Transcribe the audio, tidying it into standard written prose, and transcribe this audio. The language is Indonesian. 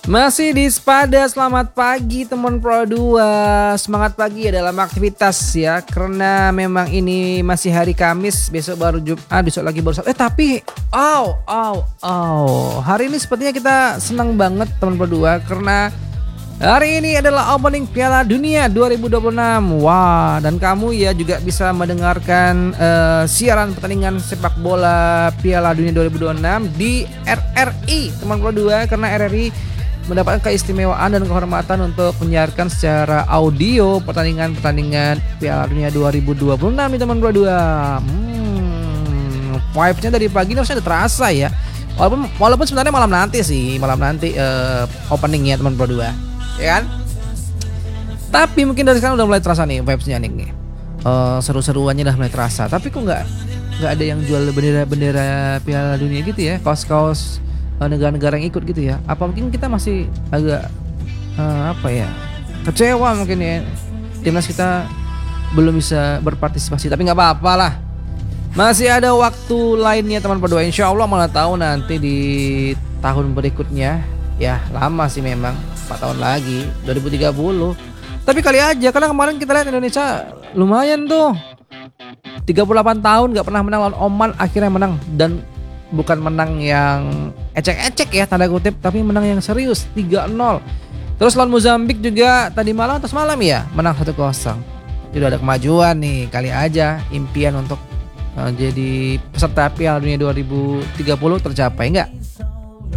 Masih di Spada, selamat pagi teman Pro 2. Semangat pagi ya dalam aktivitas ya. Karena memang ini masih hari Kamis, besok baru Jumat, besok lagi baru Sabtu. Tapi hari ini sepertinya kita senang banget teman Pro 2 karena hari ini adalah opening Piala Dunia 2026. Wah, dan kamu ya juga bisa mendengarkan siaran pertandingan sepak bola Piala Dunia 2026 di RRI teman Pro 2 karena RRI mendapatkan keistimewaan dan kehormatan untuk menyiarkan secara audio pertandingan-pertandingan Piala Dunia 2026 nih teman Pro 2. Vibes-nya dari pagi ini harusnya udah terasa ya. Walaupun sebenarnya malam nanti openingnya teman Pro 2. Ya kan? Tapi mungkin dari sekarang udah mulai terasa nih vibes-nya nih. Seru-seruannya udah mulai terasa. Tapi kok nggak ada yang jual bendera-bendera Piala Dunia gitu ya? Kaos-kaos negara-negara yang ikut gitu ya. Apa mungkin kita masih agak kecewa mungkin ya, timnas kita belum bisa berpartisipasi. Tapi nggak apa-apa lah, masih ada waktu lainnya teman Pro 2. Insya Allah malah tahu nanti di tahun berikutnya. Ya lama sih memang, 4 tahun lagi 2030. Tapi kali aja, karena kemarin kita lihat Indonesia lumayan tuh 38 tahun gak pernah menang lawan Oman, akhirnya menang. Dan bukan menang yang ecek-ecek ya tanda kutip, tapi menang yang serius 3-0. Terus lawan Mozambik juga tadi malam atas malam ya menang 1-0. Jadi ada kemajuan nih, kali aja impian untuk jadi peserta Piala Dunia 2030 tercapai, enggak?